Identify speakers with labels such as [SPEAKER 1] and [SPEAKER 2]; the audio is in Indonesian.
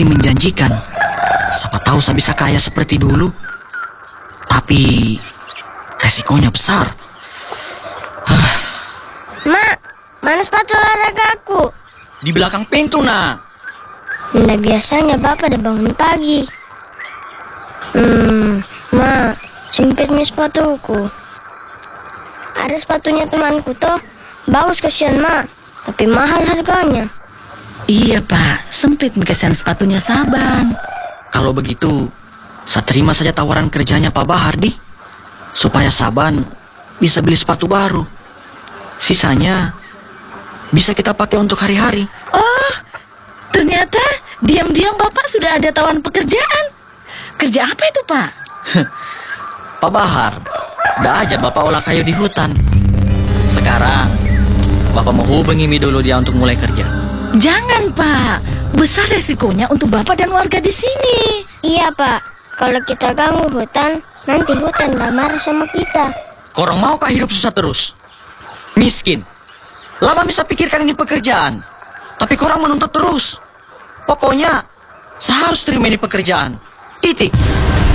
[SPEAKER 1] pasti menjanjikan. Siapa tahu saya bisa kaya seperti dulu. Tapi resikonya besar.
[SPEAKER 2] Mak, mana sepatu olahragaku?
[SPEAKER 1] Di belakang pintu, nak.
[SPEAKER 2] Nah, biasanya bapak udah bangun pagi. Mak, sempit nih sepatuku. Ada sepatunya temanku toh. Bagus kasihan mak, tapi mahal harganya.
[SPEAKER 3] Iya pak, sempit kasihan sepatunya Saban.
[SPEAKER 1] Kalau begitu, saya terima saja tawaran kerjanya Pak Bahardi, supaya Saban bisa beli sepatu baru. Sisanya bisa kita pakai untuk hari-hari.
[SPEAKER 3] Oh, ternyata diam-diam bapak sudah ada tawaran pekerjaan. Kerja apa itu pak?
[SPEAKER 1] Pak Bahar, udah aja bapak olah kayu di hutan. Sekarang bapak mau hubungi Mi dulu dia untuk mulai kerja.
[SPEAKER 3] Jangan pak, besar resikonya untuk bapak dan warga di sini.
[SPEAKER 2] Iya pak, kalau kita ganggu hutan, nanti hutan gak marah sama kita.
[SPEAKER 1] Korang maukah hidup susah terus? Miskin. Lama bisa pikirkan ini pekerjaan, tapi korang menuntut terus. Pokoknya saya harus terima ini pekerjaan. Titik.